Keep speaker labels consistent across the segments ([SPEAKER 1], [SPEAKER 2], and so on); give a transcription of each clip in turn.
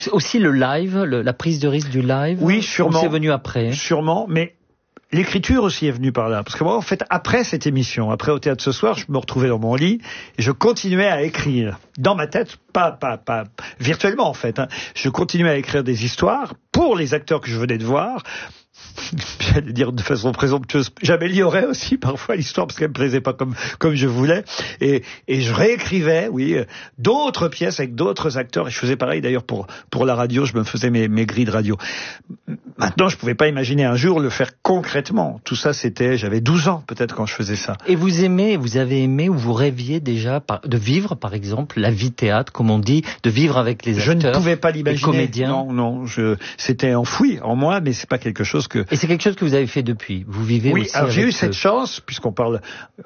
[SPEAKER 1] C'est aussi le live, la prise de risque du live.
[SPEAKER 2] Oui, sûrement.
[SPEAKER 1] C'est venu après.
[SPEAKER 2] Sûrement, mais l'écriture aussi est venue par là. Parce que moi, en fait, après cette émission, après Au Théâtre ce soir, je me retrouvais dans mon lit et je continuais à écrire. Dans ma tête, pas virtuellement en fait. Je continuais à écrire des histoires pour les acteurs que je venais de voir. J'allais dire de façon présomptueuse, j'améliorais aussi parfois l'histoire parce qu'elle me plaisait pas comme je voulais et je réécrivais d'autres pièces avec d'autres acteurs et je faisais pareil d'ailleurs pour la radio, je me faisais mes grilles de radio. Maintenant, je pouvais pas imaginer un jour le faire concrètement. Tout ça, j'avais 12 ans peut-être quand je faisais ça.
[SPEAKER 1] Et vous avez aimé ou vous rêviez déjà de vivre par exemple la vie théâtre comme on dit, de vivre avec les acteurs.
[SPEAKER 2] Je ne pouvais pas l'imaginer.
[SPEAKER 1] Les comédiens.
[SPEAKER 2] Non, c'était enfoui en moi mais c'est pas quelque chose que...
[SPEAKER 1] Et c'est quelque chose que vous avez fait depuis. Vous vivez aussi.
[SPEAKER 2] Oui, alors j'ai eu cette chance, puisqu'on parle,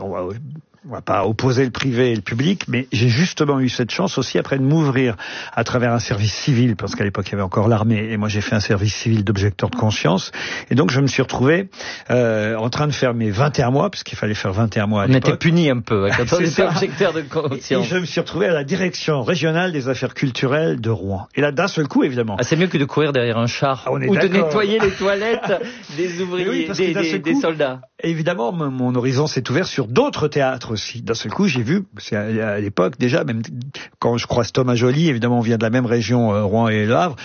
[SPEAKER 2] on va pas opposer le privé et le public, mais j'ai justement eu cette chance aussi après de m'ouvrir à travers un service civil, parce qu'à l'époque il y avait encore l'armée, et moi j'ai fait un service civil d'objecteur de conscience, et donc je me suis retrouvé en train de faire mes 21 mois, puisqu'il fallait faire 21 mois à l'époque.
[SPEAKER 1] On était puni un peu quand on était objecteur de conscience.
[SPEAKER 2] Et je me suis retrouvé à la direction régionale des affaires culturelles de Rouen. Et là, d'un seul coup, évidemment.
[SPEAKER 1] Ah, c'est mieux que de courir derrière un char ou de nettoyer les toilettes des ouvriers, des soldats.
[SPEAKER 2] Évidemment, mon horizon s'est ouvert sur d'autres théâtres aussi. D'un seul coup, j'ai vu, c'est à l'époque déjà, même quand je croise Thomas Joly, évidemment, on vient de la même région, Rouen et Le Havre,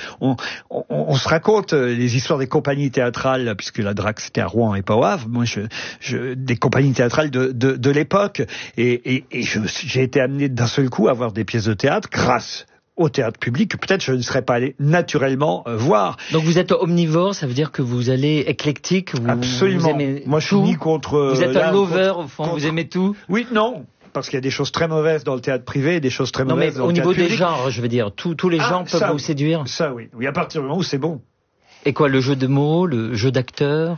[SPEAKER 2] on se raconte les histoires des compagnies théâtrales, puisque la DRAC c'était à Rouen et pas au Havre. Moi, des compagnies théâtrales de l'époque, et j'ai été amené d'un seul coup à voir des pièces de théâtre grâce au théâtre public, que peut-être je ne serais pas allé naturellement voir.
[SPEAKER 1] Donc vous êtes omnivore, ça veut dire que vous allez éclectique,
[SPEAKER 2] Absolument.
[SPEAKER 1] Vous aimez
[SPEAKER 2] moi je suis ni contre...
[SPEAKER 1] Vous êtes un lover au fond, vous aimez tout?
[SPEAKER 2] Oui, non. Parce qu'il y a des choses très mauvaises dans le théâtre privé et des choses très mauvaises dans le théâtre public.
[SPEAKER 1] Au niveau des genres, je veux dire, tous les genres peuvent vous séduire?
[SPEAKER 2] Ça oui. Oui, à partir du moment où c'est bon.
[SPEAKER 1] Et quoi, le jeu de mots, le jeu d'acteurs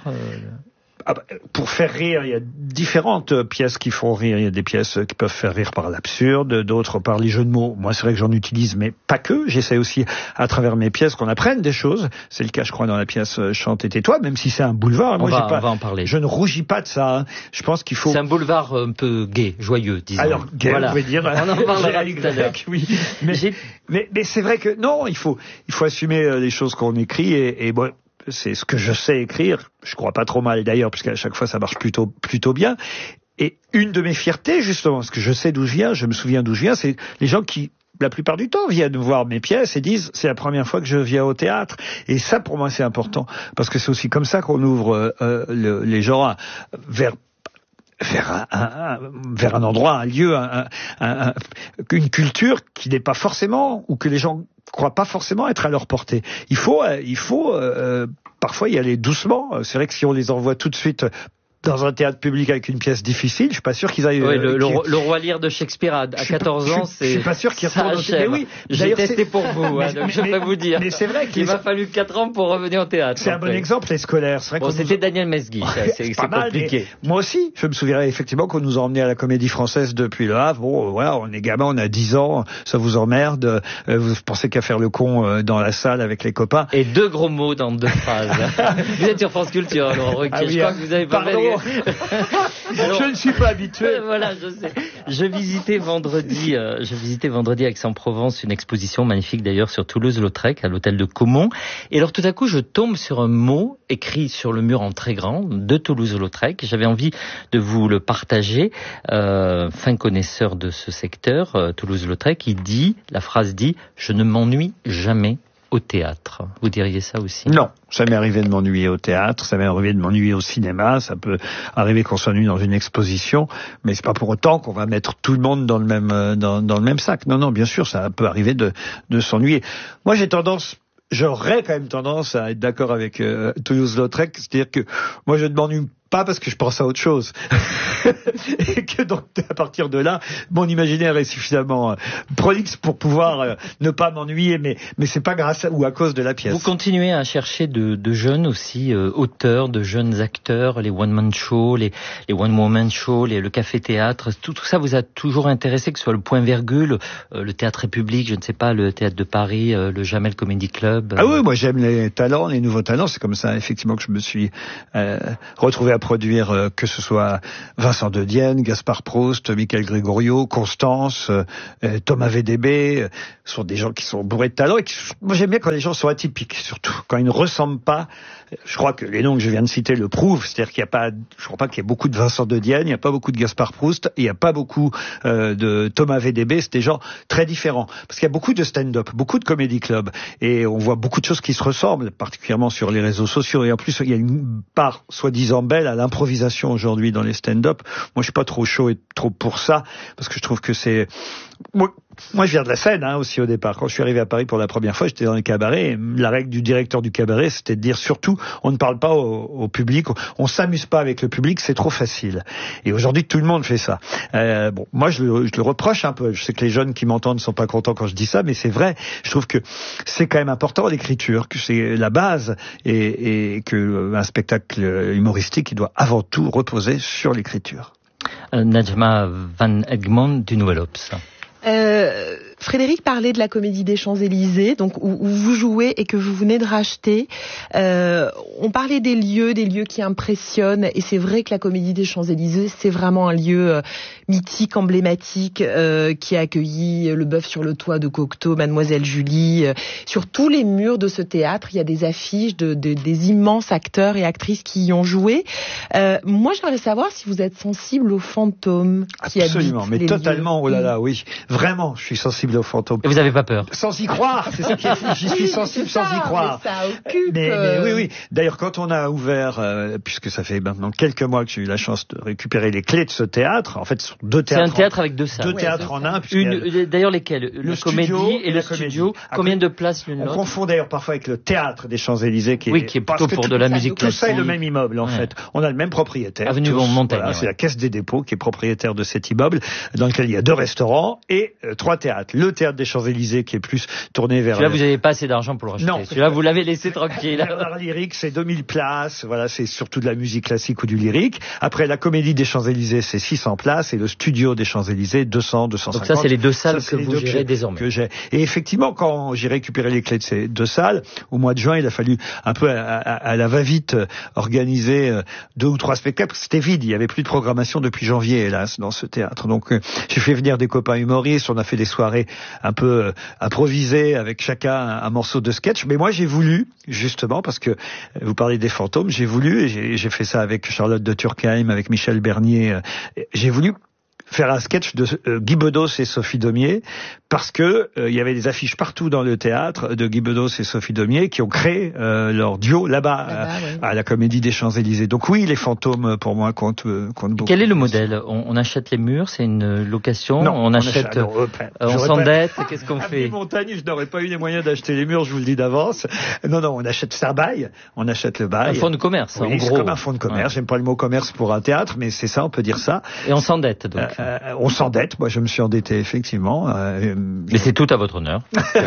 [SPEAKER 2] pour faire rire, il y a différentes pièces qui font rire. Il y a des pièces qui peuvent faire rire par l'absurde, d'autres par les jeux de mots. Moi, c'est vrai que j'en utilise, mais pas que. J'essaie aussi, à travers mes pièces, qu'on apprenne des choses. C'est le cas, je crois, dans la pièce Chante et tais-toi, même si c'est un boulevard.
[SPEAKER 1] On va en parler.
[SPEAKER 2] Je ne rougis pas de ça. Je pense qu'il faut...
[SPEAKER 1] C'est un boulevard un peu gai, joyeux, disons.
[SPEAKER 2] Alors, gai,
[SPEAKER 1] voilà.
[SPEAKER 2] On pouvait dire.
[SPEAKER 1] On en parlera tout à l'heure.
[SPEAKER 2] Oui. Mais c'est vrai que, non, il faut assumer les choses qu'on écrit et bon, c'est ce que je sais écrire. Je crois pas trop mal d'ailleurs, puisqu'à chaque fois ça marche plutôt bien. Et une de mes fiertés, justement, parce que je sais d'où je viens, je me souviens d'où je viens, c'est les gens qui, la plupart du temps, viennent voir mes pièces et disent c'est la première fois que je viens au théâtre. Et ça, pour moi, c'est important, parce que c'est aussi comme ça qu'on ouvre les gens vers un endroit, un lieu, une culture qui n'est pas forcément, ou que les gens croient pas forcément être à leur portée. Il faut parfois y aller doucement. C'est vrai que si on les envoie tout de suite dans un théâtre public avec une pièce difficile, je suis pas sûr qu'ils aillent...
[SPEAKER 1] Oui, le Roi Lear de Shakespeare à 14 ans, c'est...
[SPEAKER 2] Je suis pas sûr qu'ils retournent au théâtre.
[SPEAKER 1] Mais oui, j'ai testé pour vous, donc je peux vous dire.
[SPEAKER 2] Mais c'est vrai
[SPEAKER 1] qu'il m'a fallu 4 ans pour revenir au théâtre.
[SPEAKER 2] C'est un bon exemple, les scolaires. C'est vrai
[SPEAKER 1] c'était Daniel Mesguich, c'est compliqué.
[SPEAKER 2] Moi aussi, je me souviendrai effectivement qu'on nous a emmenés à la Comédie Française depuis Le Havre. Bon, voilà, on est gamin, on a 10 ans, ça vous emmerde, vous pensez qu'à faire le con dans la salle avec les copains.
[SPEAKER 1] Et 2 gros mots dans 2 phrases. Vous êtes sur France Culture, alors, Ruquier, je crois que vous avez pas mal...
[SPEAKER 2] Alors, je ne suis pas habitué.
[SPEAKER 1] Voilà, je sais. Je visitais vendredi à Aix-en-Provence une exposition magnifique d'ailleurs sur Toulouse-Lautrec à l'hôtel de Caumont. Et alors tout à coup, je tombe sur un mot écrit sur le mur en très grand de Toulouse-Lautrec. J'avais envie de vous le partager. Fin connaisseur de ce secteur, Toulouse-Lautrec, la phrase dit « Je ne m'ennuie jamais au théâtre ». Vous diriez ça aussi?
[SPEAKER 2] Non, ça m'est arrivé de m'ennuyer au théâtre, ça m'est arrivé de m'ennuyer au cinéma, ça peut arriver qu'on s'ennuie dans une exposition, mais c'est pas pour autant qu'on va mettre tout le monde dans le même sac. Non, bien sûr, ça peut arriver de s'ennuyer. Moi, j'aurais quand même tendance à être d'accord avec Toulouse-Lautrec, c'est-à-dire que moi, je ne m'ennuie pas parce que je pense à autre chose. Et que donc, à partir de là, mon imaginaire est suffisamment prolixe pour pouvoir ne pas m'ennuyer, mais c'est pas grâce ou à cause de la pièce.
[SPEAKER 1] Vous continuez à chercher de jeunes aussi, auteurs, de jeunes acteurs, les one-man shows, les one-woman shows, le café-théâtre, tout ça vous a toujours intéressé, que ce soit le Point-Virgule, le Théâtre République, je ne sais pas, le Théâtre de Paris, le Jamel Comedy Club.
[SPEAKER 2] Ah oui, moi j'aime les talents, les nouveaux talents, c'est comme ça effectivement que je me suis retrouvé à produire que ce soit Vincent de Dienne, Gaspard Proust, Michael Gregorio, Constance, Thomas VDB, sont des gens qui sont bourrés de talent et moi j'aime bien quand les gens sont atypiques, surtout quand ils ne ressemblent pas. Je crois que les noms que je viens de citer le prouvent, c'est-à-dire qu'il n'y a pas, je crois pas qu'il y ait beaucoup de Vincent de Dienne, il n'y a pas beaucoup de Gaspard Proust, il n'y a pas beaucoup de Thomas VDB, c'est des gens très différents. Parce qu'il y a beaucoup de stand-up, beaucoup de comédie club, et on voit beaucoup de choses qui se ressemblent, particulièrement sur les réseaux sociaux. Et en plus, il y a une part soi-disant belle à l'improvisation aujourd'hui dans les stand-up. Moi, je suis pas trop chaud et trop pour ça, parce que je trouve que c'est... Moi, je viens de la scène aussi au départ. Quand je suis arrivé à Paris pour la première fois, j'étais dans les cabarets. Et la règle du directeur du cabaret, c'était de dire surtout, on ne parle pas au public, on s'amuse pas avec le public, c'est trop facile. Et aujourd'hui, tout le monde fait ça. Bon, moi, je le reproche un peu. Je sais que les jeunes qui m'entendent ne sont pas contents quand je dis ça, mais c'est vrai. Je trouve que c'est quand même important l'écriture, que c'est la base, et que un spectacle humoristique, il doit avant tout reposer sur l'écriture.
[SPEAKER 1] Najma Van Egmond du Nouvel Obs.
[SPEAKER 3] Frédéric parlait de la Comédie des Champs-Élysées, donc où vous jouez et que vous venez de racheter. On parlait des lieux qui impressionnent, et c'est vrai que la Comédie des Champs-Élysées, c'est vraiment un lieu mythique, emblématique, qui a accueilli Le Bœuf sur le toit de Cocteau, Mademoiselle Julie. Sur tous les murs de ce théâtre, il y a des affiches des immenses acteurs et actrices qui y ont joué. Moi, j'aimerais savoir si vous êtes sensible aux fantômes qui
[SPEAKER 2] Absolument, mais totalement.
[SPEAKER 3] lieux.
[SPEAKER 2] Oh là là, oui, vraiment, je suis sensible aux fantômes.
[SPEAKER 1] Et vous n'avez pas peur?
[SPEAKER 2] Sans y croire, c'est ça qui est fou. J'y suis sensible sans y croire.
[SPEAKER 3] Mais ça occupe.
[SPEAKER 2] Mais oui. D'ailleurs, quand on a ouvert, puisque ça fait maintenant quelques mois que j'ai eu la chance de récupérer les clés de ce théâtre, en fait, ce sont deux théâtres.
[SPEAKER 1] C'est un théâtre avec deux salles.
[SPEAKER 2] Deux théâtres en un.
[SPEAKER 1] D'ailleurs, lesquels? Le comédie et le studio. Combien de places l'une l'autre?
[SPEAKER 2] On confond d'ailleurs parfois avec le théâtre des Champs-Élysées, qui est
[SPEAKER 1] plutôt pour de la musique classique.
[SPEAKER 2] Tout ça est le même immeuble, en fait. On a le même propriétaire.
[SPEAKER 1] Avenue Montaigne.
[SPEAKER 2] Voilà, c'est la Caisse des Dépôts qui est propriétaire de cet immeuble, dans lequel il y a 2 restaurants et 3 théâtres. Le théâtre des Champs-Élysées qui est plus tourné vers...
[SPEAKER 1] Celui-là, vous n'avez pas assez d'argent pour le racheter.
[SPEAKER 2] Non.
[SPEAKER 1] Celui-là, vous l'avez laissé tranquille.
[SPEAKER 2] L'art lyrique, c'est 2000 places. Voilà, c'est surtout de la musique classique ou du lyrique. Après, la Comédie des Champs-Élysées, c'est 600 places. Et le studio des Champs-Élysées, 200, 250.
[SPEAKER 1] Donc ça, c'est les 2 salles que vous gérez désormais.
[SPEAKER 2] Et effectivement, quand j'ai récupéré les clés de ces 2 salles, au mois de juin, il a fallu un peu à la va-vite organiser 2 ou 3 spectacles. C'était vide. Il y avait plus de programmation depuis janvier, hélas, dans ce théâtre. Donc, j'ai fait venir des copains humoristes. On a fait des soirées un peu improvisées avec chacun un morceau de sketch. Mais moi, j'ai voulu, justement, parce que vous parlez des fantômes, j'ai voulu, et j'ai fait ça avec Charlotte de Turckheim, avec Michel Bernier, j'ai voulu faire un sketch de Guy Bedos et Sophie Daumier, parce que il y avait des affiches partout dans le théâtre de Guy Bedos et Sophie Daumier qui ont créé leur duo là-bas, à la Comédie des Champs-Élysées. Donc oui, les fantômes pour moi comptent beaucoup.
[SPEAKER 1] Quel est le modèle? On achète les murs, c'est une location?
[SPEAKER 2] Non,
[SPEAKER 1] on achète, on s'endette, qu'est-ce qu'on fait?
[SPEAKER 2] À Montagne, je n'aurais pas eu les moyens d'acheter les murs, je vous le dis d'avance. Non, on achète ça bail, on achète le bail.
[SPEAKER 1] Un fonds de commerce,
[SPEAKER 2] oui,
[SPEAKER 1] en gros.
[SPEAKER 2] C'est comme un fonds de commerce. J'aime pas le mot commerce pour un théâtre, mais c'est ça, on peut dire ça.
[SPEAKER 1] Et on s'endette donc.
[SPEAKER 2] On s'endette. Moi, je me suis endetté effectivement.
[SPEAKER 1] Mais c'est tout à votre honneur.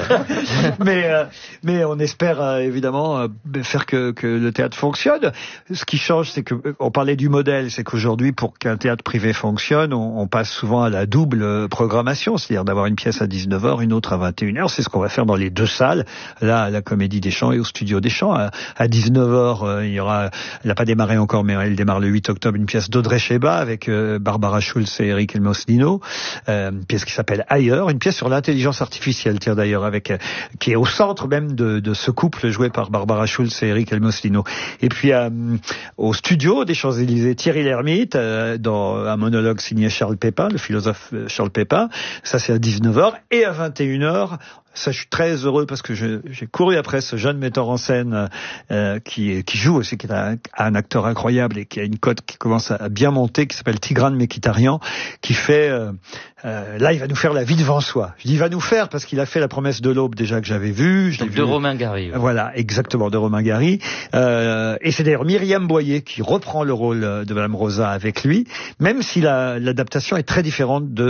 [SPEAKER 2] mais on espère évidemment faire que le théâtre fonctionne. Ce qui change, c'est que on parlait du modèle, c'est qu'aujourd'hui, pour qu'un théâtre privé fonctionne, on passe souvent à la double programmation, c'est-à-dire d'avoir une pièce à 19h, une autre à 21h. C'est ce qu'on va faire dans les 2 salles, là à la Comédie des Champs et au Studio des Champs. À 19h, il y aura, elle n'a pas démarré encore, mais elle démarre le 8 octobre, une pièce d'Audrey Cheba avec Barbara Schulz et Eric Elmosnino, une pièce qui s'appelle Ailleurs, une pièce sur l'intelligence artificielle, tiens d'ailleurs, avec qui est au centre même de ce couple joué par Barbara Schulz et Eric Elmosnino. Et puis au Studio des Champs-Élysées, Thierry Lhermitte, dans un monologue signé Charles Pépin, le philosophe Charles Pépin. Ça c'est à 19h, et à 21h, ça, je suis très heureux parce que j'ai couru après ce jeune metteur en scène qui joue aussi, qui est un acteur incroyable et qui a une cote qui commence à bien monter, qui s'appelle Tigran Mekitarian, qui fait là il va nous faire La vie devant soi. Je dis il va nous faire parce qu'il a fait La promesse de l'aube déjà, que j'avais vu.
[SPEAKER 1] Donc de Romain Gary. Ouais.
[SPEAKER 2] Voilà, exactement, de Romain Gary. Et c'est d'ailleurs Myriam Boyer qui reprend le rôle de Madame Rosa avec lui, même si l'adaptation est très différente de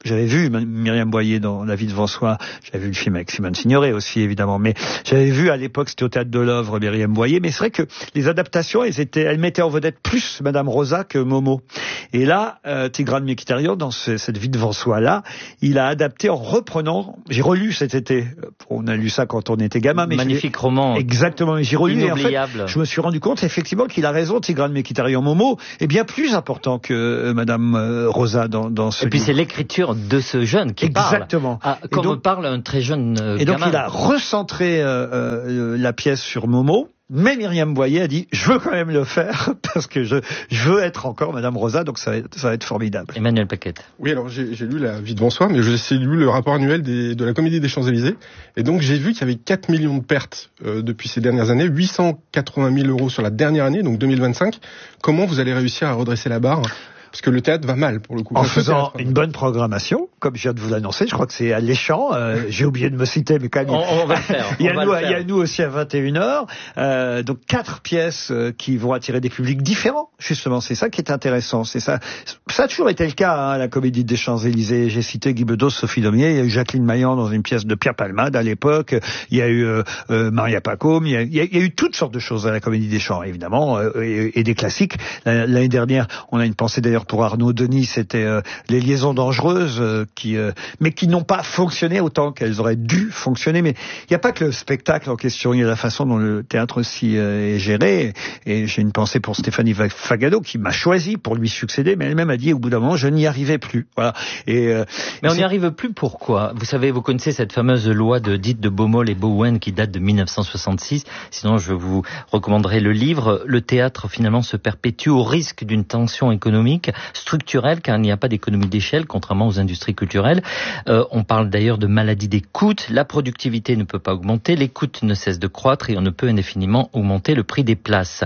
[SPEAKER 2] j'avais vu Myriam Boyer dans La vie devant soi. J'avais vu le film avec Simone Signoret aussi, évidemment. Mais j'avais vu à l'époque, c'était au Théâtre de l'Œuvre, Myriam Boyer. Mais c'est vrai que les adaptations, elles mettaient en vedette plus Madame Rosa que Momo. Et là, Tigran Mekhitaryan, dans cette vie devant soi-là, il a adapté en reprenant, j'ai relu cet été, on a lu ça quand on était gamin, mais
[SPEAKER 1] magnifique roman.
[SPEAKER 2] Exactement, mais j'ai relu et en fait,
[SPEAKER 1] inoubliable.
[SPEAKER 2] je me suis rendu compte effectivement qu'il a raison, Tigran Mekhitaryan. Momo est bien plus important que Madame Rosa dans ce
[SPEAKER 1] Et puis
[SPEAKER 2] livre.
[SPEAKER 1] c'est l'écriture de ce jeune qui
[SPEAKER 2] Exactement.
[SPEAKER 1] parle. Comme
[SPEAKER 2] donc,
[SPEAKER 1] parle un très jeune
[SPEAKER 2] et donc
[SPEAKER 1] gamin.
[SPEAKER 2] il a recentré la pièce sur Momo. Mais Myriam Boyer a dit, je veux quand même le faire, parce que je veux être encore Madame Rosa, donc ça va être formidable.
[SPEAKER 1] Emmanuel Paquette.
[SPEAKER 4] Oui, alors j'ai lu La vie devant soi, mais j'ai lu le rapport annuel de la Comédie des Champs-Élysées, et donc j'ai vu qu'il y avait 4 millions de pertes depuis ces dernières années, 880 000 euros sur la dernière année, donc 2025. Comment vous allez réussir à redresser la barre ? Parce que le théâtre va mal, pour le coup.
[SPEAKER 2] En faisant une bonne programmation, comme je viens de vous l'annoncer, je crois que c'est alléchant. J'ai oublié de me citer, mais quand même...
[SPEAKER 1] On va le faire.
[SPEAKER 2] Il y a nous aussi à 21h. Donc 4 pièces qui vont attirer des publics différents, justement. C'est ça qui est intéressant. C'est ça. Ça a toujours été le cas, à la Comédie des Champs-Élysées. J'ai cité Guy Bedos, Sophie Daumier. Il y a eu Jacqueline Maillan dans une pièce de Pierre Palmade à l'époque. Il y a eu Maria Pacôme. Il y a eu toutes sortes de choses à la Comédie des Champs, évidemment, et des classiques. L'année dernière, on a une pensée d'ailleurs pour Arnaud Denis, c'était Les liaisons dangereuses, mais qui n'ont pas fonctionné autant qu'elles auraient dû fonctionner. Mais il n'y a pas que le spectacle en question, il y a la façon dont le théâtre aussi est géré. Et j'ai une pensée pour Stéphanie Fagado, qui m'a choisi pour lui succéder, mais elle-même a dit au bout d'un moment, je n'y arrivais plus. Voilà. Mais
[SPEAKER 1] on n'y arrive plus, pourquoi ? Vous savez, vous connaissez cette fameuse loi dite de Baumol et Bowen qui date de 1966. Sinon, je vous recommanderai le livre. Le théâtre, finalement, se perpétue au risque d'une tension économique structurelle, car il n'y a pas d'économie d'échelle, contrairement aux industries culturelles. On parle d'ailleurs de maladie des coûts. La productivité ne peut pas augmenter, les coûts ne cessent de croître et on ne peut indéfiniment augmenter le prix des places.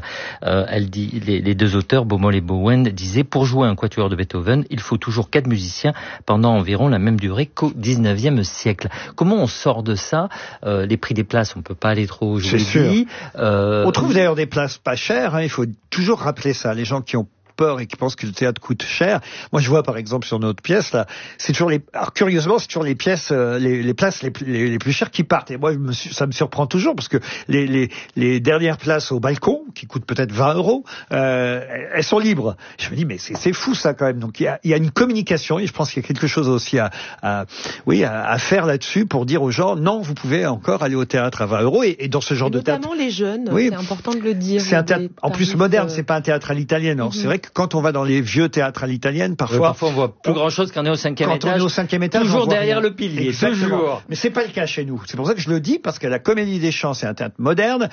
[SPEAKER 1] Les deux auteurs, Baumol et Bowen, disaient, pour jouer un quatuor de Beethoven, il faut toujours 4 musiciens pendant environ la même durée qu'au 19e siècle. Comment on sort de ça ? Les prix des places, on peut pas aller trop, je l'ai dit.
[SPEAKER 2] On trouve d'ailleurs des places pas chères, il faut toujours rappeler ça. Les gens qui ont peur et qui pensent que le théâtre coûte cher. Moi, je vois par exemple sur notre pièce là, c'est toujours curieusement, c'est toujours les pièces, les places les plus chères qui partent. Et moi, ça me surprend toujours parce que les dernières places au balcon qui coûtent peut-être 20 €, elles sont libres. Je me dis mais c'est fou ça quand même. Donc il y a une communication et je pense qu'il y a quelque chose aussi à faire là-dessus pour dire aux gens non, vous pouvez encore aller au théâtre à 20 € et dans ce genre de théâtre.
[SPEAKER 3] Notamment les jeunes,
[SPEAKER 2] oui,
[SPEAKER 3] c'est important de le dire.
[SPEAKER 2] C'est un théâtre en plus moderne, c'est pas un théâtre à l'italienne. Alors c'est vrai que quand on va dans les vieux théâtres à l'italienne, parfois
[SPEAKER 1] on voit plus grand chose qu'on est au 5e étage.
[SPEAKER 2] Quand on est au 5e étage,
[SPEAKER 1] toujours derrière le pilier.
[SPEAKER 2] Exactement.
[SPEAKER 1] Toujours.
[SPEAKER 2] Mais c'est pas le cas chez nous. C'est pour ça que je le dis, parce que la Comédie des Champs, c'est un théâtre moderne,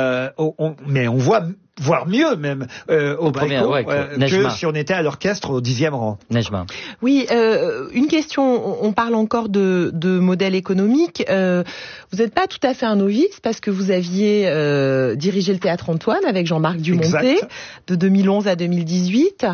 [SPEAKER 2] mais on voit voire mieux même au balcon que si on était à l'orchestre au 10e rang.
[SPEAKER 1] Nejma.
[SPEAKER 3] Oui, une question, on parle encore de modèle économique. Vous n'êtes pas tout à fait un novice parce que vous aviez dirigé le Théâtre Antoine avec Jean-Marc Dumonté de 2011 à 2018.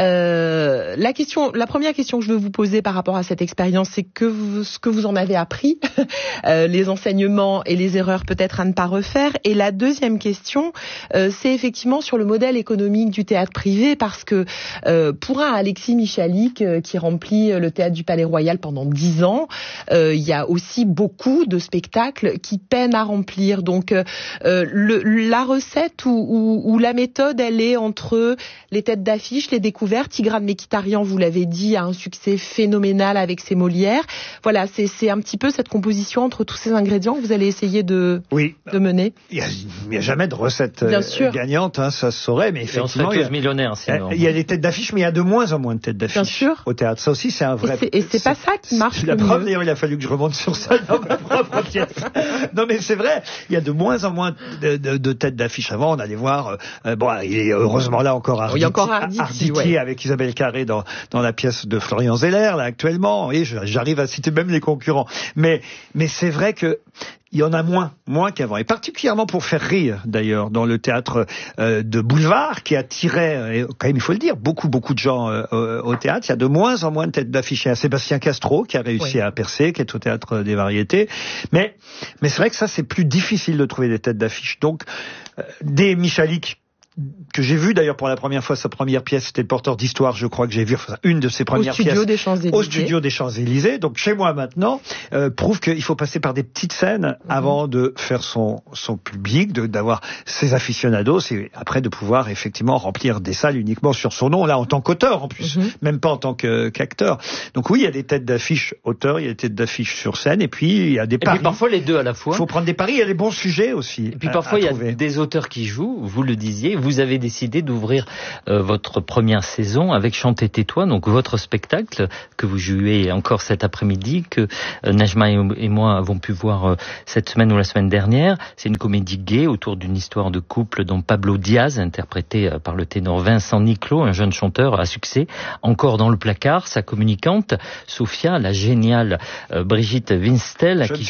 [SPEAKER 3] La première question que je veux vous poser par rapport à cette expérience, c'est ce que vous en avez appris, les enseignements et les erreurs peut-être à ne pas refaire. Et la deuxième question, c'est effectivement sur le modèle économique du théâtre privé, parce que pour un Alexis Michalik qui remplit le théâtre du Palais Royal pendant 10 ans, il y a aussi beaucoup de spectacles qui peinent à remplir. Donc la recette ou la méthode, elle est entre les têtes d'affiche, les découvertes. Tigran Mekhitaryan, vous l'avez dit, a un succès phénoménal avec ses Molières. Voilà, c'est un petit peu cette composition entre tous ces ingrédients que vous allez essayer de mener. Il
[SPEAKER 2] n'y a jamais de recette gagnante, ça se saurait, mais effectivement,
[SPEAKER 1] on serait tous millionnaires, sinon.
[SPEAKER 2] Il y a des têtes d'affiche, mais il y a de moins en moins de têtes d'affiche au théâtre. Ça aussi, c'est un vrai...
[SPEAKER 3] Et c'est pas ça qui marche le mieux.
[SPEAKER 2] La preuve, d'ailleurs, il a fallu que je remonte sur ça dans ma propre pièce. Non, mais c'est vrai, il y a de moins en moins de têtes d'affiche. Avant, on allait voir... il est heureusement là encore Arditi avec Isabelle Carré dans la pièce de Florian Zeller, là, actuellement. Et j'arrive à citer même les concurrents. Mais c'est vrai que il y en a moins qu'avant. Et particulièrement pour faire rire, d'ailleurs, dans le théâtre de boulevard, qui attirait, quand même, il faut le dire, beaucoup de gens au théâtre. Il y a de moins en moins de têtes d'affiche. Il y a Sébastien Castro, qui a réussi à percer, qui est au théâtre des Variétés. Mais c'est vrai que ça, c'est plus difficile de trouver des têtes d'affiche. Donc, des Michalik, que j'ai vu d'ailleurs pour la première fois sa première pièce, c'était le Porteur d'Histoire, je crois que j'ai vu une de ses premières pièces au studio des Champs-Élysées. Donc chez moi maintenant, prouve qu'il faut passer par des petites scènes avant de faire son public, d'avoir ses aficionados et après de pouvoir effectivement remplir des salles uniquement sur son nom, là en tant qu'auteur en plus, même pas en tant qu'acteur. Donc oui, il y a des têtes d'affiche auteurs, il y a des têtes d'affiche sur scène et puis il y a des paris.
[SPEAKER 1] Et puis parfois les deux à la fois.
[SPEAKER 2] Il faut prendre des paris, il y a des bons sujets aussi.
[SPEAKER 1] Et puis parfois il y a des auteurs qui jouent, vous le disiez, vous avez décidé d'ouvrir votre première saison avec Chanter tais-toi, donc votre spectacle que vous jouez encore cet après-midi, que Najma et moi avons pu voir cette semaine ou la semaine dernière. C'est une comédie gay autour d'une histoire de couple dont Pablo Diaz, interprété par le ténor Vincent Niclot, un jeune chanteur à succès, encore dans le placard, sa communicante, Sophia, la géniale Brigitte Winstel, qui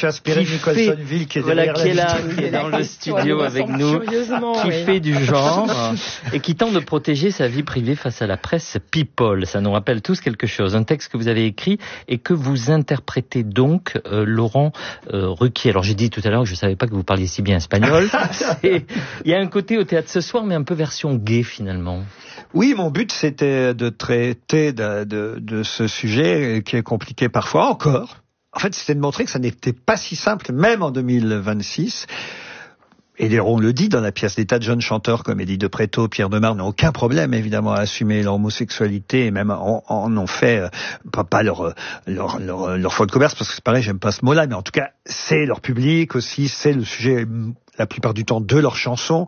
[SPEAKER 1] est dans le studio avec nous, qui fait du genre et qui tente de protéger sa vie privée face à la presse People. Ça nous rappelle tous quelque chose. Un texte que vous avez écrit et que vous interprétez donc Laurent Ruquier. Alors j'ai dit tout à l'heure que je ne savais pas que vous parliez si bien espagnol. Il y a un côté au théâtre ce soir, mais un peu version gay finalement.
[SPEAKER 2] Oui, mon but c'était de traiter de ce sujet qui est compliqué parfois encore. En fait, c'était de montrer que ça n'était pas si simple, même en 2026. Et on le dit dans la pièce, des tas de jeunes chanteurs comme Eddie de Pretto, Pierre Demar n'ont aucun problème évidemment à assumer leur homosexualité et même en ont fait pas leur fonds de commerce, parce que c'est pareil, j'aime pas ce mot-là, mais en tout cas c'est leur public aussi, c'est le sujet la plupart du temps de leurs chansons.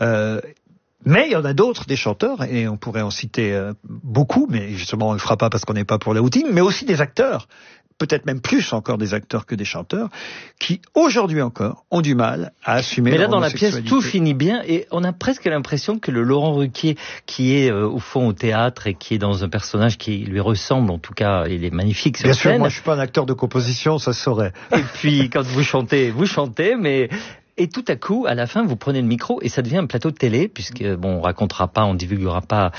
[SPEAKER 2] Mais il y en a d'autres, des chanteurs, et on pourrait en citer beaucoup, mais justement on le fera pas parce qu'on n'est pas pour l'outing, mais aussi des acteurs. Peut-être même plus encore des acteurs que des chanteurs, qui aujourd'hui encore ont du mal à assumer leur homosexualité. Mais là, dans la pièce,
[SPEAKER 1] tout finit bien et on a presque l'impression que le Laurent Ruquier, qui est au fond au théâtre et qui est dans un personnage qui lui ressemble, en tout cas, il est magnifique sur scène.
[SPEAKER 2] Bien sûr, moi je suis pas un acteur de composition, ça se saurait.
[SPEAKER 1] Et puis quand vous chantez, mais... Et tout à coup, à la fin, vous prenez le micro et ça devient un plateau de télé, puisque bon, on racontera pas, on divulguera pas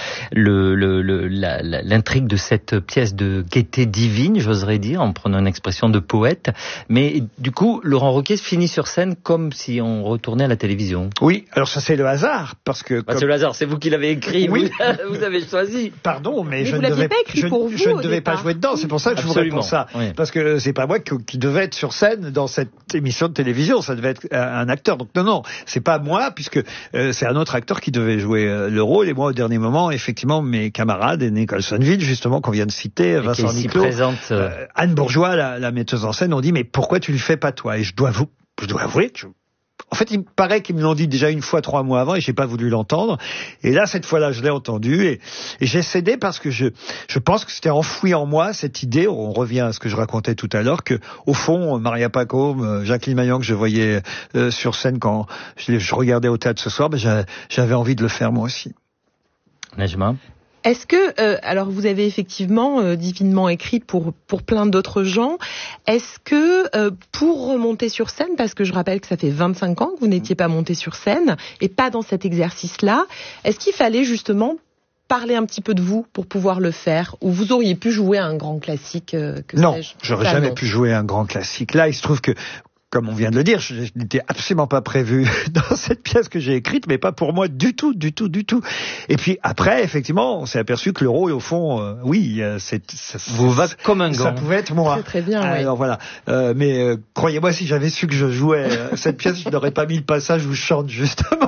[SPEAKER 1] l'intrigue de cette pièce de gaieté divine, j'oserais dire, en prenant une expression de poète. Mais du coup, Laurent Ruquier finit sur scène comme si on retournait à la télévision.
[SPEAKER 2] Oui, alors ça c'est le hasard, parce que
[SPEAKER 1] c'est le hasard, c'est vous qui l'avez écrit, oui. Vous avez choisi.
[SPEAKER 2] Pardon, mais
[SPEAKER 3] je ne
[SPEAKER 2] devais pas jouer dedans. C'est pour ça que je vous réponds ça, parce que c'est pas moi qui devais être sur scène dans cette émission de télévision. Ça devait être un acteur. Donc non, c'est pas moi, puisque c'est un autre acteur qui devait jouer le rôle. Et moi, au dernier moment, effectivement, mes camarades et Nicholsonville, justement, qu'on vient de citer, Vincent Niclot, Anne Bourgeois, la metteuse en scène, ont dit mais pourquoi tu le fais pas toi? Et je dois avouer que en fait, il me paraît qu'ils me l'ont dit déjà une fois 3 mois avant et j'ai pas voulu l'entendre. Et là, cette fois-là, je l'ai entendu et j'ai cédé parce que je pense que c'était enfoui en moi cette idée. On revient à ce que je racontais tout à l'heure, que au fond, Maria Pacôme, Jacqueline Maillan que je voyais sur scène quand je regardais au théâtre ce soir, j'avais envie de le faire moi aussi.
[SPEAKER 1] Najma.
[SPEAKER 3] Est-ce que, alors vous avez effectivement divinement écrit pour plein d'autres gens, est-ce que pour remonter sur scène, parce que je rappelle que ça fait 25 ans que vous n'étiez pas monté sur scène, et pas dans cet exercice-là, est-ce qu'il fallait justement parler un petit peu de vous pour pouvoir le faire, ou vous auriez pu jouer un grand classique
[SPEAKER 2] Non, j'aurais jamais pu jouer un grand classique. Là, il se trouve que, comme on vient de le dire, je n'étais absolument pas prévu dans cette pièce que j'ai écrite, mais pas pour moi du tout. Et puis après, effectivement, on s'est aperçu que le rôle, au fond,
[SPEAKER 1] vous va comme un gant.
[SPEAKER 2] Ça pouvait être moi.
[SPEAKER 3] C'est très bien.
[SPEAKER 2] Alors voilà. Mais croyez-moi, si j'avais su que je jouais cette pièce, je n'aurais pas mis le passage où je chante justement.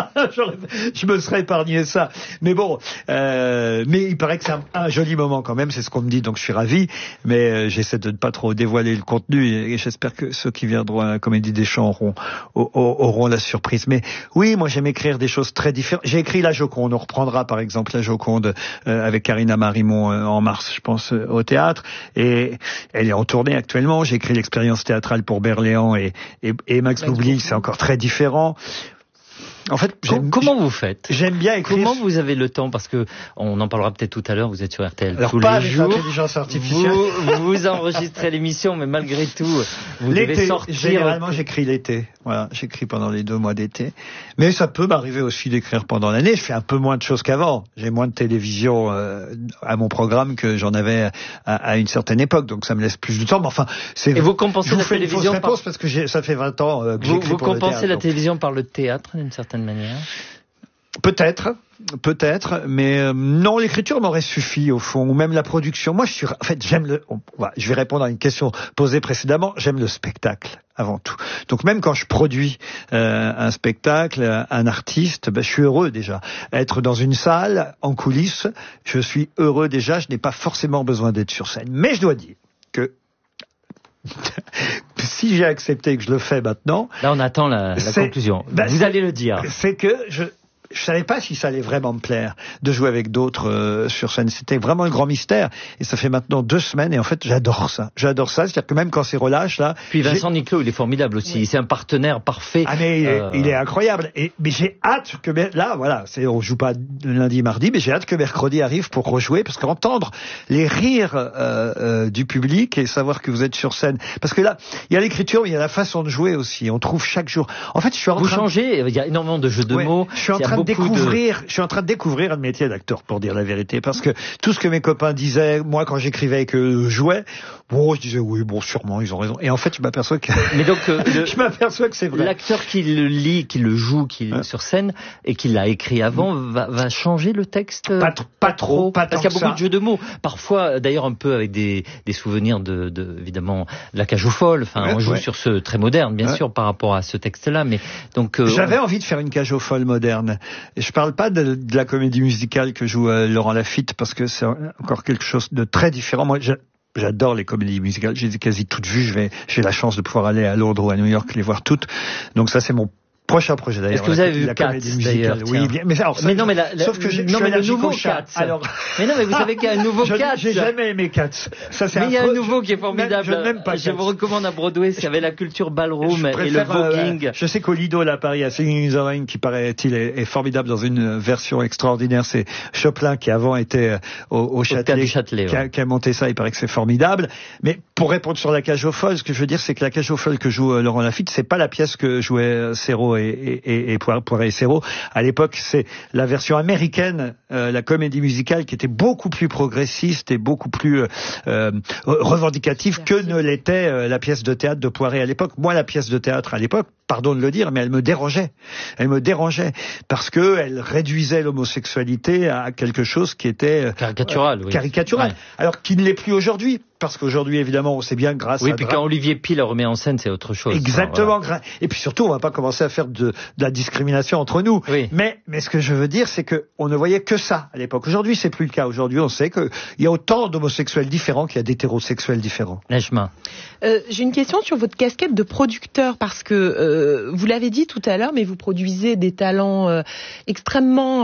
[SPEAKER 2] Je me serais épargné ça. Mais bon, mais il paraît que c'est un joli moment quand même, c'est ce qu'on me dit, donc je suis ravi. Mais j'essaie de ne pas trop dévoiler le contenu et j'espère que ceux qui viendront à la Comédie des Champs auront la surprise. Mais oui, moi j'aime écrire des choses très différentes. J'ai écrit La Joconde, on reprendra par exemple La Joconde avec Karina Marimont en mars, je pense, au théâtre. Et elle est en tournée actuellement. J'ai écrit l'expérience théâtrale pour Berléand et Max Boublil, c'est encore très différent. En fait,
[SPEAKER 1] comment vous faites?
[SPEAKER 2] J'aime bien écrire.
[SPEAKER 1] Comment vous avez le temps? Parce que on en parlera peut-être tout à l'heure. Vous êtes sur RTL
[SPEAKER 2] alors,
[SPEAKER 1] tous
[SPEAKER 2] pas
[SPEAKER 1] les jours.
[SPEAKER 2] L'intelligence artificielle.
[SPEAKER 1] Vous enregistrez l'émission, mais malgré tout, vous devez sortir.
[SPEAKER 2] Généralement, j'écris l'été. Voilà, j'écris pendant les 2 mois d'été. Mais ça peut m'arriver aussi d'écrire pendant l'année. Je fais un peu moins de choses qu'avant. J'ai moins de télévision à mon programme que j'en avais à une certaine époque. Donc ça me laisse plus de temps. Mais enfin, c'est.
[SPEAKER 1] Et vous compensez la télévision.
[SPEAKER 2] Je vous fais une fausse réponse parce que ça fait 20 ans que j'écris pour le théâtre.
[SPEAKER 1] Vous compensez la télévision par le théâtre d'une certaine manière.
[SPEAKER 2] Peut-être, mais non, l'écriture m'aurait suffi au fond, ou même la production. Moi, en fait, je vais répondre à une question posée précédemment. J'aime le spectacle avant tout. Donc même quand je produis un spectacle, un artiste, je suis heureux déjà. Être dans une salle, en coulisses, je suis heureux déjà. Je n'ai pas forcément besoin d'être sur scène. Mais je dois dire que si j'ai accepté que je le fais maintenant...
[SPEAKER 1] Là, on attend la conclusion. Vous allez le dire.
[SPEAKER 2] C'est que je savais pas si ça allait vraiment me plaire de jouer avec d'autres sur scène. C'était vraiment un grand mystère. Et ça fait maintenant 2 semaines et en fait, j'adore ça. C'est-à-dire que même quand c'est relâche, là...
[SPEAKER 1] Puis Vincent Niclot, il est formidable aussi. Oui. C'est un partenaire parfait.
[SPEAKER 2] Ah mais il est incroyable. Mais j'ai hâte que... Là, voilà, on joue pas lundi, mardi, mais j'ai hâte que mercredi arrive pour rejouer, parce qu'entendre les rires du public et savoir que vous êtes sur scène... Parce que là, il y a l'écriture, mais il y a la façon de jouer aussi. On trouve chaque jour... En fait, je suis en train...
[SPEAKER 1] Vous changez, il y a énormément de jeux de mots.
[SPEAKER 2] Je suis en train de découvrir un métier d'acteur, pour dire la vérité, parce que tout ce que mes copains disaient, moi quand j'écrivais et que je jouais, je disais oui, sûrement ils ont raison. Et en fait, je m'aperçois que c'est vrai.
[SPEAKER 1] L'acteur qui le lit, qui le joue, qui est sur scène et qui l'a écrit avant, va changer le texte.
[SPEAKER 2] Pas trop,
[SPEAKER 1] parce qu'il y a beaucoup de jeux de mots. Parfois, d'ailleurs, un peu avec des souvenirs de évidemment la cage aux folles. Enfin, on joue sur ce très moderne, bien sûr, par rapport à ce texte-là. Mais donc,
[SPEAKER 2] j'avais envie de faire une cage aux folles moderne. Et je parle pas de la comédie musicale que joue Laurent Lafitte, parce que c'est encore quelque chose de très différent. Moi, j'adore les comédies musicales. J'ai quasi toutes vues. J'ai la chance de pouvoir aller à Londres ou à New York les voir toutes. Donc ça, c'est mon prochain projet d'ailleurs.
[SPEAKER 1] Est-ce que vous avez vu Cats d'ailleurs?
[SPEAKER 2] Oui, bien. Mais alors,
[SPEAKER 1] mais non, mais
[SPEAKER 2] sauf que j'ai
[SPEAKER 1] le nouveau Cats.
[SPEAKER 2] Alors,
[SPEAKER 1] mais non, mais vous savez qu'il y a un nouveau Cats.
[SPEAKER 2] J'ai jamais aimé Cats. Ça, c'est
[SPEAKER 1] mais il y a un nouveau qui est formidable.
[SPEAKER 2] Je n'aime pas.
[SPEAKER 1] Je vous recommande à Broadway, c'est avec la culture ballroom et le voguing.
[SPEAKER 2] Je sais qu'au Lido, là, à Paris, à Singing in the Rain, qui paraît-il est formidable dans une version extraordinaire. C'est Choplin qui avant était au Châtelet, qui a monté ça. Il paraît que c'est formidable. Mais pour répondre sur la cage aux folles, ce que je veux dire, c'est que la cage aux folles que joue Laurent Lafitte, c'est pas la pièce que jouait Serrault et Poiret et Serrault. À l'époque, c'est la version américaine, la comédie musicale, qui était beaucoup plus progressiste et beaucoup plus revendicative que ne l'était la pièce de théâtre de Poiret à l'époque. Moi, la pièce de théâtre à l'époque, pardon de le dire, mais elle me dérangeait. Elle me dérangeait parce que elle réduisait l'homosexualité à quelque chose qui était
[SPEAKER 1] caricatural.
[SPEAKER 2] Caricatural. Ouais. Alors qu'il ne l'est plus aujourd'hui. Parce qu'aujourd'hui, évidemment, on sait bien grâce à...
[SPEAKER 1] Oui, puis quand Olivier Py le remet en scène, c'est autre chose.
[SPEAKER 2] Exactement. Voilà. Et puis surtout, on va pas commencer à faire de la discrimination entre nous.
[SPEAKER 1] Oui.
[SPEAKER 2] Mais ce que je veux dire, c'est que on ne voyait que ça à l'époque. Aujourd'hui, c'est plus le cas. Aujourd'hui, on sait qu'il y a autant d'homosexuels différents qu'il y a d'hétérosexuels différents.
[SPEAKER 1] Nejma.
[SPEAKER 3] J'ai une question sur votre casquette de producteur, parce que vous l'avez dit tout à l'heure, mais vous produisez des talents extrêmement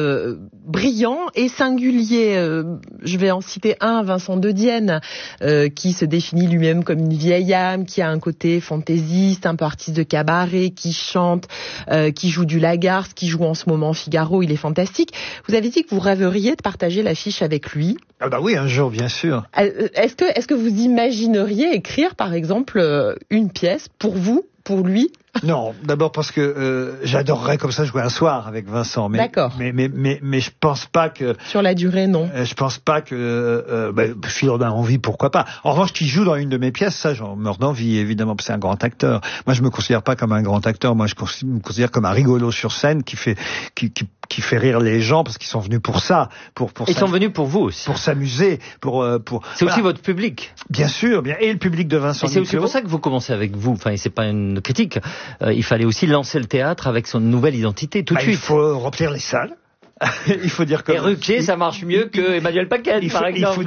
[SPEAKER 3] brillants et singuliers. Je vais en citer un, Vincent De Dienne, qui se définit lui-même comme une vieille âme, qui a un côté fantaisiste, un peu artiste de cabaret, qui chante, qui joue du Lagarce, qui joue en ce moment Figaro, il est fantastique. Vous avez dit que vous rêveriez de partager l'affiche avec lui.
[SPEAKER 2] Ah bah oui, un jour, bien sûr.
[SPEAKER 3] Est-ce que vous imagineriez écrire, par exemple, une pièce pour vous, pour lui?
[SPEAKER 2] Non, d'abord parce que j'adorerais comme ça jouer un soir avec Vincent.
[SPEAKER 3] D'accord.
[SPEAKER 2] Mais je pense pas que...
[SPEAKER 3] Sur la durée, non.
[SPEAKER 2] Je pense pas que... si on a envie, pourquoi pas. En revanche, qu'il joue dans une de mes pièces, ça, j'en meurs d'envie, évidemment, parce que c'est un grand acteur. Moi, je me considère pas comme un grand acteur. Moi, je me considère comme un rigolo sur scène qui fait rire les gens parce qu'ils sont venus pour ça.
[SPEAKER 1] Ils sont venus pour vous aussi.
[SPEAKER 2] Pour s'amuser,
[SPEAKER 1] C'est aussi votre public.
[SPEAKER 2] Bien sûr, bien. Et le public de Vincent Niclot.
[SPEAKER 1] Et c'est aussi pour ça que vous commencez avec vous. Enfin, c'est pas une critique. Il fallait aussi lancer le théâtre avec son nouvelle identité tout de suite.
[SPEAKER 2] Il faut remplir les salles. Il faut dire que...
[SPEAKER 1] Et Ruquier, ça marche mieux que Emmanuel Paquette, par exemple.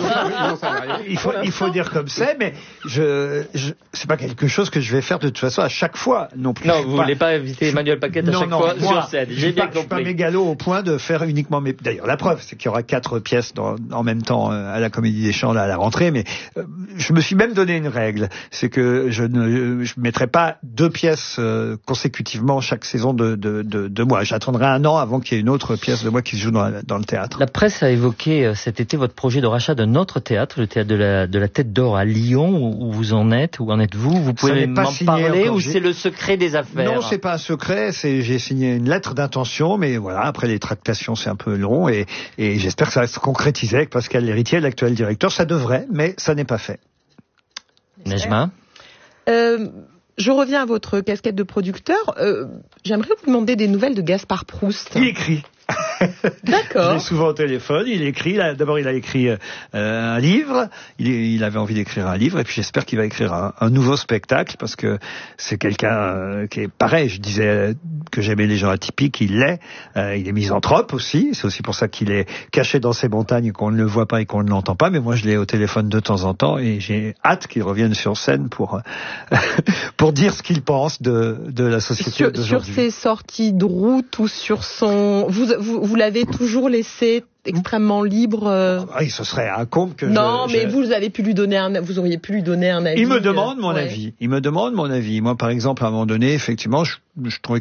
[SPEAKER 2] Il faut dire comme c'est, mais c'est pas quelque chose que je vais faire de toute façon à chaque fois non plus.
[SPEAKER 1] Non, vous voulez pas inviter Emmanuel Paquette à chaque fois sur scène. J'ai bien compris.
[SPEAKER 2] Je suis pas mégalo au point de faire uniquement D'ailleurs, la preuve, c'est qu'il y aura 4 pièces en même temps à la Comédie des Champs, là, à la rentrée, mais je me suis même donné une règle. C'est que je mettrai pas 2 pièces consécutivement chaque saison de mois. J'attendrai 1 an avant qu'il y ait une autre pièce de moi qui se joue dans le théâtre.
[SPEAKER 1] La presse a évoqué cet été votre projet de rachat d'un autre théâtre, le théâtre de la Tête d'Or à Lyon, où vous en êtes, où en êtes-vous? Vous pouvez m'en parler ou c'est le secret des affaires?
[SPEAKER 2] Non, c'est pas un secret, j'ai signé une lettre d'intention, mais voilà, après les tractations c'est un peu long et j'espère que ça va se concrétiser avec Pascal Lhéritier, l'actuel directeur. Ça devrait, mais ça n'est pas fait.
[SPEAKER 1] Nejma?
[SPEAKER 3] Je reviens à votre casquette de producteur. J'aimerais vous demander des nouvelles de Gaspard Proust.
[SPEAKER 2] Il écrit.
[SPEAKER 3] D'accord.
[SPEAKER 2] Je l'ai souvent au téléphone, il écrit. D'abord, il a écrit un livre. Il avait envie d'écrire un livre, et puis j'espère qu'il va écrire un nouveau spectacle, parce que c'est quelqu'un qui est pareil. Je disais que j'aimais les gens atypiques, il l'est. Il est misanthrope aussi. C'est aussi pour ça qu'il est caché dans ces montagnes, qu'on ne le voit pas et qu'on ne l'entend pas. Mais moi, je l'ai au téléphone de temps en temps, et j'ai hâte qu'il revienne sur scène pour pour dire ce qu'il pense de la société d'aujourd'hui.
[SPEAKER 3] Sur ses sorties de route ou sur son... Vous l'avez toujours laissé extrêmement libre.
[SPEAKER 2] Oui, ce serait un comble que
[SPEAKER 3] non, mais vous auriez pu lui donner un avis.
[SPEAKER 2] Il me demande mon avis. Il me demande mon avis. Moi, par exemple, à un moment donné, effectivement, je trouvais